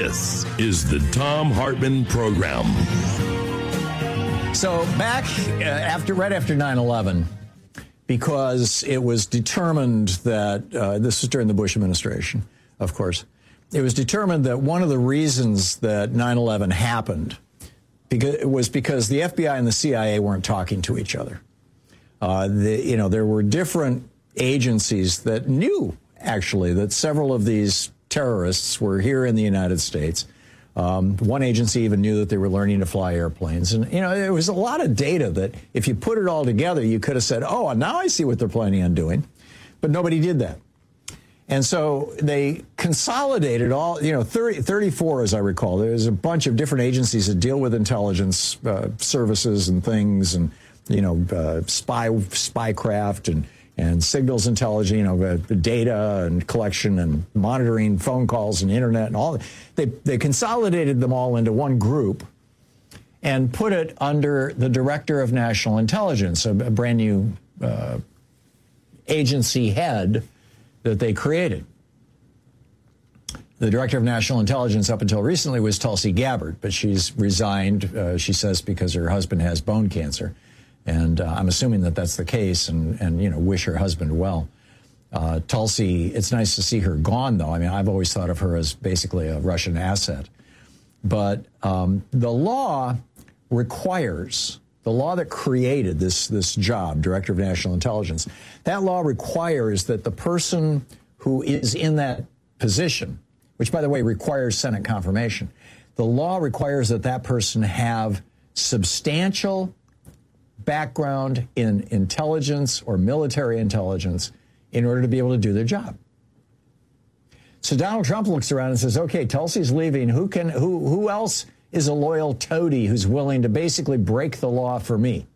This is the Thom Hartmann Program. So back right after 9/11, because it was determined that this was during the Bush administration, of course, it was determined that one of the reasons that 9/11 happened was because the FBI and the CIA weren't talking to each other. There were different agencies that knew, actually, that several of these terrorists were here in the United States. One agency even knew that they were learning to fly airplanes. And, there was a lot of data that if you put it all together, you could have said, oh, now I see what they're planning on doing. But nobody did that. And so they consolidated all, 34, as I recall. There's a bunch of different agencies that deal with intelligence services and things and, spycraft and signals intelligence, data and collection and monitoring phone calls and internet and all. They consolidated them all into one group and put it under the Director of National Intelligence, a brand new agency head that they created. The Director of National Intelligence up until recently was Tulsi Gabbard, but she's resigned, she says, because her husband has bone cancer. And I'm assuming that that's the case and wish her husband well. Tulsi, it's nice to see her gone, though. I mean, I've always thought of her as basically a Russian asset. But the law requires, the law that created this job, Director of National Intelligence, that law requires that the person who is in that position, which, by the way, requires Senate confirmation, the law requires that that person have substantial background in intelligence or military intelligence in order to be able to do their job. So Donald Trump looks around and says, okay, Tulsi's leaving. Who else is a loyal toady who's willing to basically break the law for me?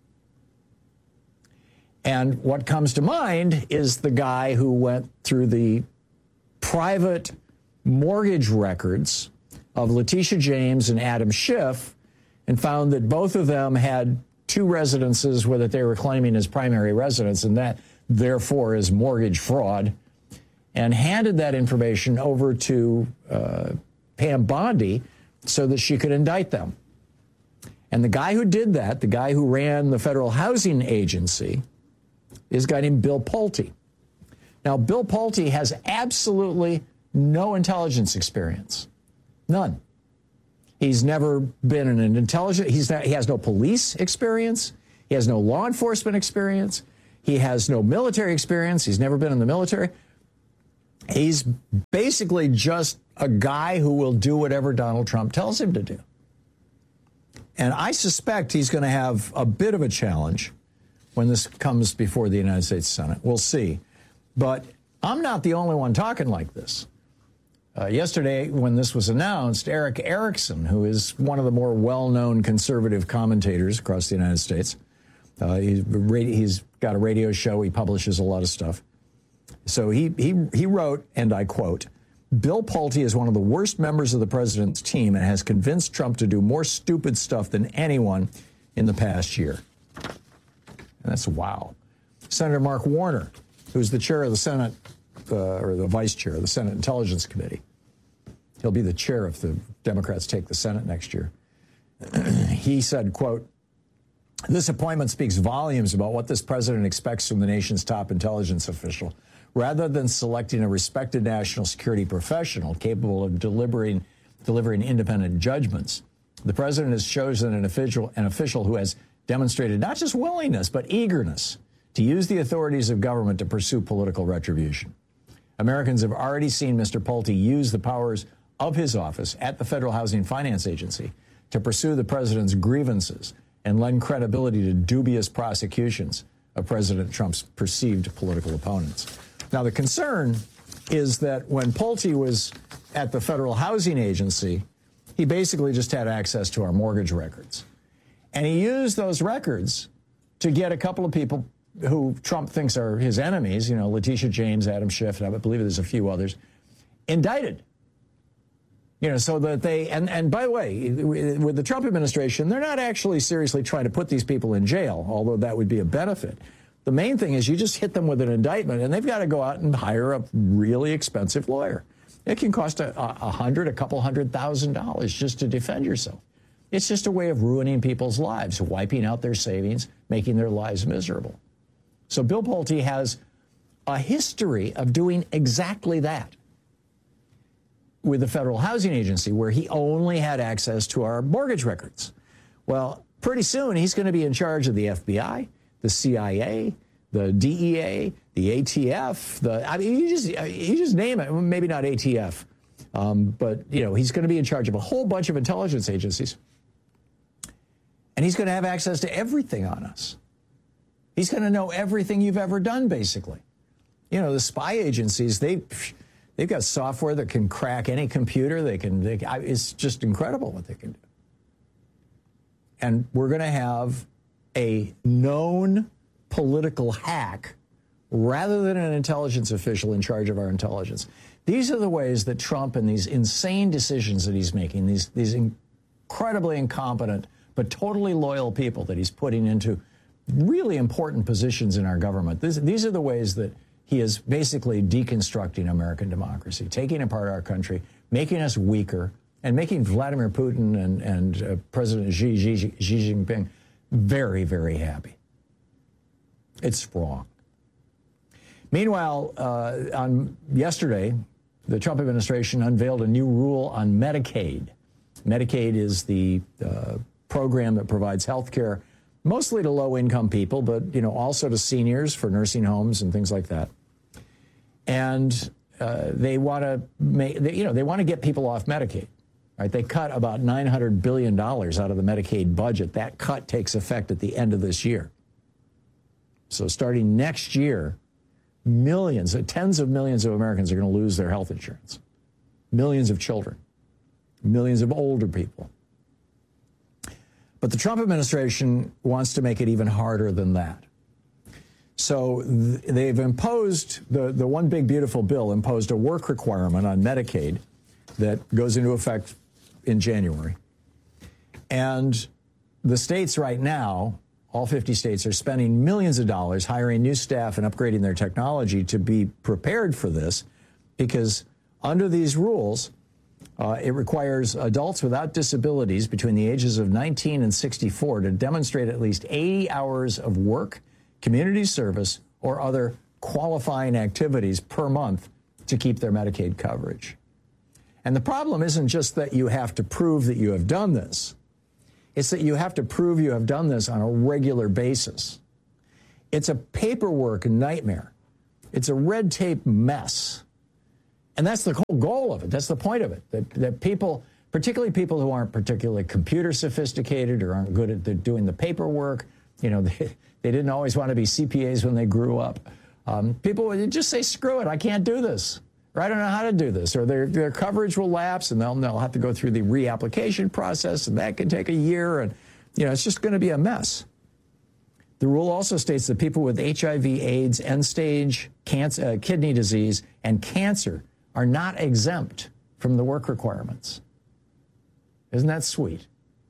And what comes to mind is the guy who went through the private mortgage records of Letitia James and Adam Schiff and found that both of them had two residences where that they were claiming as primary residence, and that therefore is mortgage fraud, and handed that information over to Pam Bondi so that she could indict them. And the guy who did that, the guy who ran the Federal Housing Agency, is a guy named Bill Pulte. Now, Bill Pulte has absolutely no intelligence experience. None. He's never been in an intelligence. He has no police experience. He has no law enforcement experience. He has no military experience. He's never been in the military. He's basically just a guy who will do whatever Donald Trump tells him to do. And I suspect he's going to have a bit of a challenge when this comes before the United States Senate. We'll see. But I'm not the only one talking like this. Yesterday, when this was announced, Eric Erickson, who is one of the more well-known conservative commentators across the United States, he's got a radio show. He publishes a lot of stuff. So he wrote, and I quote, "Bill Pulte is one of the worst members of the president's team and has convinced Trump to do more stupid stuff than anyone in the past year." And that's wow. Senator Mark Warner, who's the chair of the Senate, or the vice chair of the Senate Intelligence Committee. He'll be the chair if the Democrats take the Senate next year. He said, quote, "This appointment speaks volumes about what this president expects from the nation's top intelligence official. Rather than selecting a respected national security professional capable of delivering independent judgments, the president has chosen an official who has demonstrated not just willingness, but eagerness to use the authorities of government to pursue political retribution. Americans have already seen Mr. Pulte use the powers of his office at the Federal Housing Finance Agency to pursue the president's grievances and lend credibility to dubious prosecutions of President Trump's perceived political opponents." Now, the concern is that when Pulte was at the Federal Housing Agency, he basically just had access to our mortgage records. And he used those records to get a couple of people who Trump thinks are his enemies, Letitia James, Adam Schiff, and I believe there's a few others, indicted. So that they, and by the way, with the Trump administration, they're not actually seriously trying to put these people in jail, although that would be a benefit. The main thing is you just hit them with an indictment, and they've got to go out and hire a really expensive lawyer. It can cost a couple $100,000 just to defend yourself. It's just a way of ruining people's lives, wiping out their savings, making their lives miserable. So Bill Pulte has a history of doing exactly that with the Federal Housing Agency, where he only had access to our mortgage records. Well, pretty soon he's going to be in charge of the FBI, the CIA, the DEA, the ATF. You just name it. Maybe not ATF, but he's going to be in charge of a whole bunch of intelligence agencies, and he's going to have access to everything on us. He's going to know everything you've ever done, basically. The spy agencies, they've got software that can crack any computer. It's just incredible what they can do. And we're going to have a known political hack rather than an intelligence official in charge of our intelligence. These are the ways that Trump and these insane decisions that he's making, these incredibly incompetent but totally loyal people that he's putting into really important positions in our government. These are the ways that he is basically deconstructing American democracy, taking apart our country, making us weaker, and making Vladimir Putin and President Xi Jinping very, very happy. It's wrong. Meanwhile, on yesterday, the Trump administration unveiled a new rule on Medicaid. Medicaid is the program that provides health care mostly to low-income people, but also to seniors for nursing homes and things like that. And they want to they want to get people off Medicaid. Right? They cut about $900 billion out of the Medicaid budget. That cut takes effect at the end of this year. So starting next year, tens of millions of Americans are going to lose their health insurance. Millions of children, millions of older people. But the Trump administration wants to make it even harder than that. So they've imposed, the one big beautiful bill imposed a work requirement on Medicaid that goes into effect in January. And the states right now, all 50 states, are spending millions of dollars hiring new staff and upgrading their technology to be prepared for this, because under these rules, it requires adults without disabilities between the ages of 19 and 64 to demonstrate at least 80 hours of work, community service, or other qualifying activities per month to keep their Medicaid coverage. And the problem isn't just that you have to prove that you have done this. It's that you have to prove you have done this on a regular basis. It's a paperwork nightmare. It's a red tape mess. And that's the whole goal of it. That's the point of it. That people, particularly people who aren't particularly computer sophisticated or aren't good at doing the paperwork, they didn't always want to be CPAs when they grew up. People would just say, screw it, I can't do this. Or I don't know how to do this. Or their coverage will lapse and they'll have to go through the reapplication process, and that can take a year. And, it's just going to be a mess. The rule also states that people with HIV, AIDS, end-stage kidney disease, and cancer are not exempt from the work requirements. Isn't that sweet?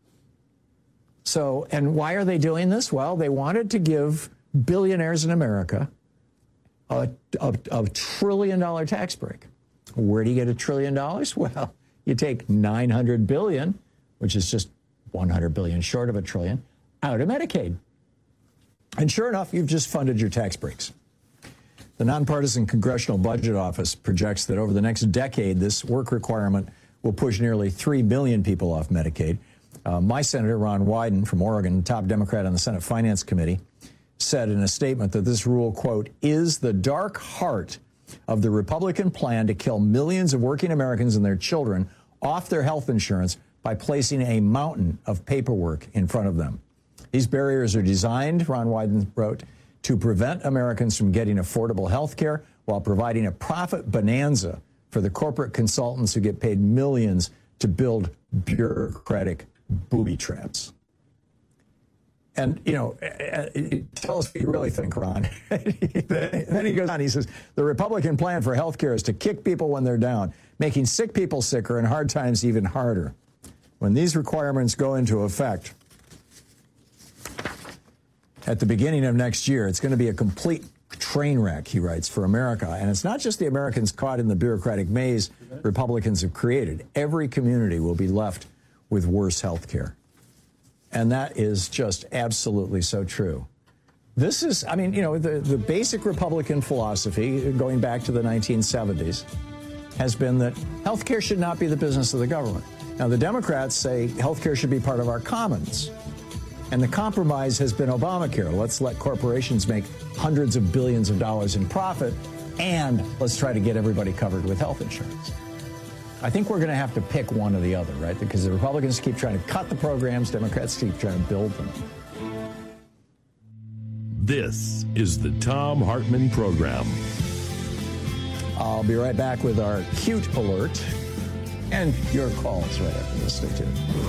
So, and why are they doing this? Well, they wanted to give billionaires in America a $1 trillion tax break. Where do you get $1 trillion? Well, you take $900 billion, which is just $100 billion short of $1 trillion, out of Medicaid. And sure enough, you've just funded your tax breaks. The Nonpartisan Congressional Budget Office projects that over the next decade, this work requirement will push nearly 3 million people off Medicaid. My Senator, Ron Wyden from Oregon, top Democrat on the Senate Finance Committee, said in a statement that this rule, quote, is the dark heart of the Republican plan to kill millions of working Americans and their children off their health insurance by placing a mountain of paperwork in front of them. These barriers are designed, Ron Wyden wrote, to prevent Americans from getting affordable health care while providing a profit bonanza for the corporate consultants who get paid millions to build bureaucratic booby traps. And, tell us what you really think, Ron. Then he goes on, he says, the Republican plan for health care is to kick people when they're down, making sick people sicker and hard times even harder. When these requirements go into effect at the beginning of next year, it's going to be a complete train wreck, he writes, for America. And it's not just the Americans caught in the bureaucratic maze Republicans have created. Every community will be left with worse health care. And that is just absolutely so true. This is, I mean, you know, the basic Republican philosophy, going back to the 1970s, has been that health care should not be the business of the government. Now, the Democrats say health care should be part of our commons. And the compromise has been Obamacare. Let's let corporations make hundreds of billions of dollars in profit, and let's try to get everybody covered with health insurance. I think we're going to have to pick one or the other, right? Because the Republicans keep trying to cut the programs, Democrats keep trying to build them. This is the Thom Hartmann Program. I'll be right back with our cute alert and your calls right after this. Stay tuned.